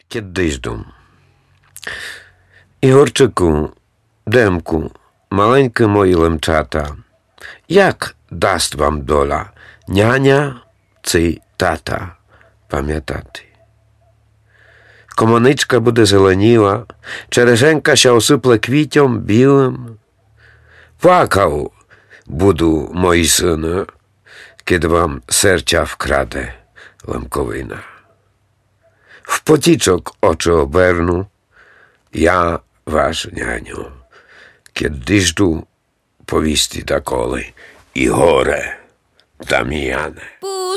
Кіддижду. Ігорчику, Демку, маленькі мої лемчата, як дасть вам доля, няня чи тата, пам'ятати? Комоничка буде зеленіла, черешенька ся осипле квітям білим. Плакав буду, мої сини, кид вам серця вкраде лемковина. В потічок очі оберну, я ваш няню, кіддижду повісти доколи і горе Дам'яне.